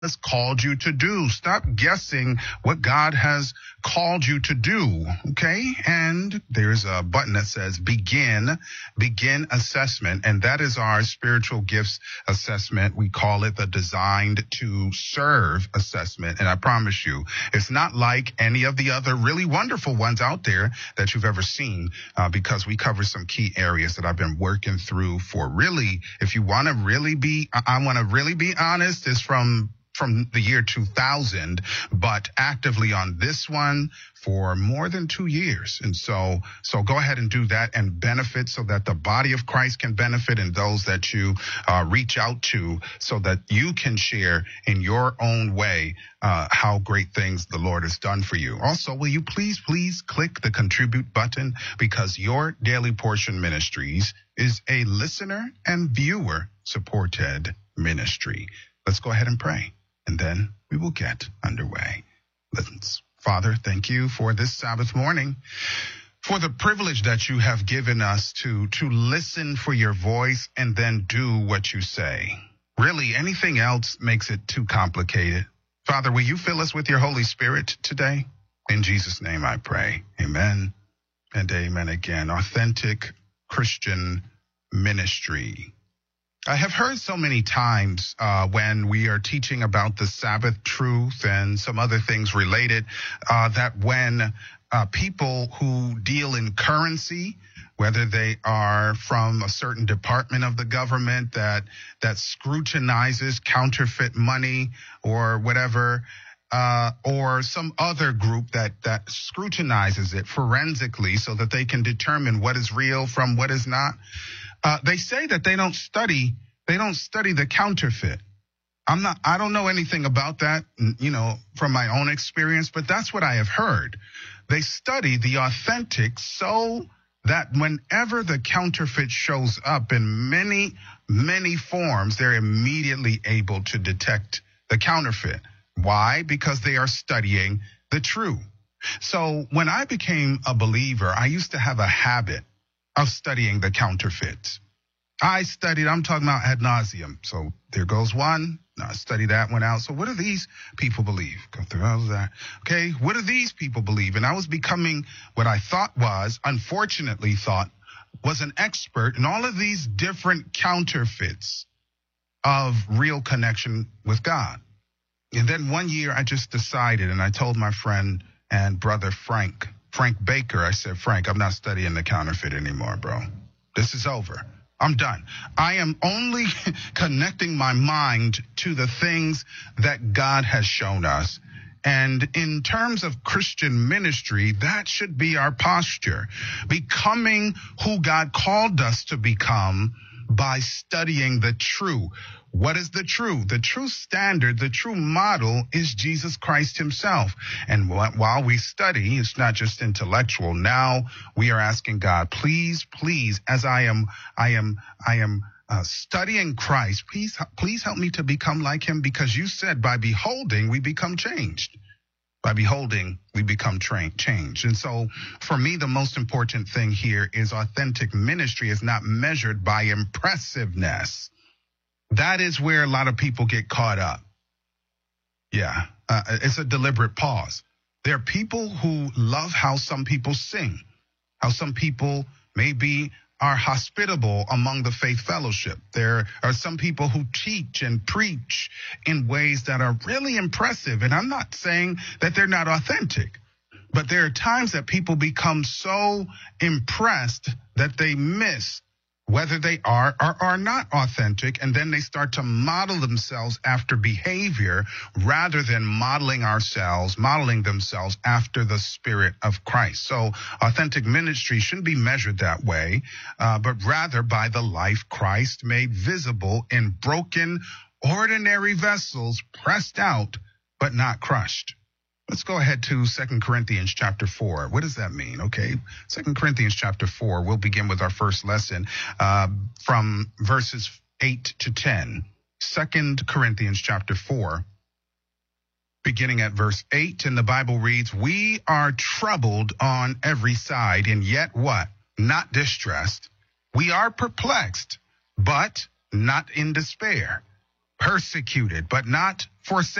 has called you to do. Stop guessing what God has called you to do, okay? And there's a button that says begin assessment, and that is our spiritual gifts assessment. We call it the Designed to Serve assessment, and I promise you, it's not like any of the other really wonderful ones out there that you've ever seen, because we cover some key areas that I've been working through for really, if you want to really be, I want to really be honest, is from the year 2000, but actively on this one for more than 2 years. And so go ahead and do that and benefit so that the body of Christ can benefit, and those that you reach out to so that you can share in your own way how great things the Lord has done for you. Also, will you please click the contribute button, because your Daily Portion Ministries is a listener and viewer supported ministry. Let's go ahead and pray, and then we will get underway. Let's. Father, thank you for this Sabbath morning, for the privilege that you have given us to listen for your voice and then do what you say. Really, anything else makes it too complicated. Father, will you fill us with your Holy Spirit today? In Jesus' name I pray. Amen and amen again. Authentic Christian ministry. I have heard so many times when we are teaching about the Sabbath truth and some other things related, that when people who deal in currency, whether they are from a certain department of the government that scrutinizes counterfeit money or whatever, or some other group that scrutinizes it forensically so that they can determine what is real from what is not. They say that they don't study the counterfeit. I don't know anything about that, from my own experience, but that's what I have heard. They study the authentic so that whenever the counterfeit shows up in many, many forms, they're immediately able to detect the counterfeit. Why? Because they are studying the true. So when I became a believer, I used to have a habit of studying the counterfeits. I'm talking about ad nauseum. So there goes one. I study that one out. So what do these people believe? Go through all of that. Okay, what do these people believe? And I was becoming what I unfortunately thought was an expert in all of these different counterfeits of real connection with God. And then one year I just decided, and I told my friend and brother Frank Baker, I said, Frank, I'm not studying the counterfeit anymore, bro. This is over. I'm done. I am only connecting my mind to the things that God has shown us. And in terms of Christian ministry, that should be our posture. Becoming who God called us to become by studying the true. What is the true? The true standard, the true model is Jesus Christ himself. And while we study, it's not just intellectual. Now we are asking God, please, as I am studying Christ, please help me to become like him, because you said by beholding, we become changed. By beholding, we become changed. And so for me, the most important thing here is authentic ministry is not measured by impressiveness. That is where a lot of people get caught up. Yeah, it's a deliberate pause. There are people who love how some people sing, how some people maybe are hospitable among the faith fellowship. There are some people who teach and preach in ways that are really impressive. And I'm not saying that they're not authentic, but there are times that people become so impressed that they miss whether they are or are not authentic, and then they start to model themselves after behavior rather than modeling themselves after the Spirit of Christ. So authentic ministry shouldn't be measured that way, but rather by the life Christ made visible in broken, ordinary vessels, pressed out, but not crushed. Let's go ahead to 2 Corinthians chapter 4. What does that mean? Okay, 2 Corinthians chapter 4. We'll begin with our first lesson from verses 8 to 10. 2 Corinthians chapter 4, beginning at verse 8. And the Bible reads, "We are troubled on every side, and yet what? Not distressed. We are perplexed, but not in despair. persecuted, but not forsaken.